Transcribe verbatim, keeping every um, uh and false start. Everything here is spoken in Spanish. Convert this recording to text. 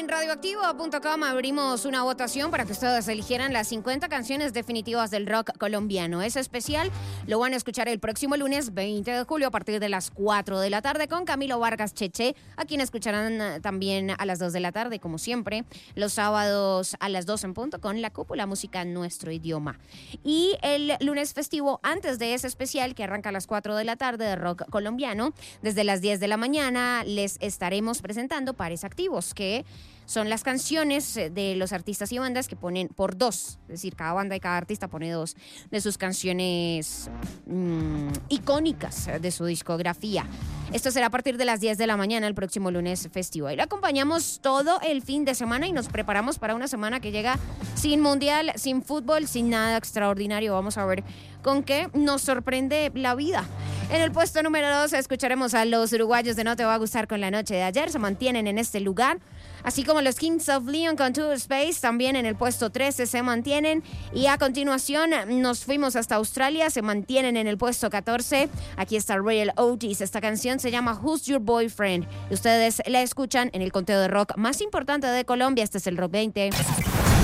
En radioactivo punto com abrimos una votación para que ustedes eligieran las cincuenta canciones definitivas del rock colombiano. Ese especial lo van a escuchar el próximo lunes veinte de julio a partir de las cuatro de la tarde con Camilo Vargas Cheche, a quien escucharán también a las dos de la tarde, como siempre, los sábados a las dos en punto con La Cúpula, música en nuestro idioma. Y el lunes festivo, antes de ese especial que arranca a las cuatro de la tarde de rock colombiano, desde las diez de la mañana les estaremos presentando Pares Activos, que son las canciones de los artistas y bandas que ponen por dos, es decir, cada banda y cada artista pone dos de sus canciones mmm, icónicas de su discografía. Esto será a partir de las diez de la mañana el próximo lunes festivo. Y lo acompañamos todo el fin de semana y nos preparamos para una semana que llega sin mundial, sin fútbol, sin nada extraordinario. Vamos a ver con qué nos sorprende la vida. En el puesto número dos escucharemos a los uruguayos de No Te Va a Gustar con La Noche de Ayer. Se mantienen en este lugar. Así como los Kings of Leon con To Space, también en el puesto trece se mantienen. Y a continuación nos fuimos hasta Australia, se mantienen en el puesto catorce. Aquí está Royal Otis. Esta canción se llama Who's Your Boyfriend. Y ustedes la escuchan en el conteo de rock más importante de Colombia. Este es el Rock veinte.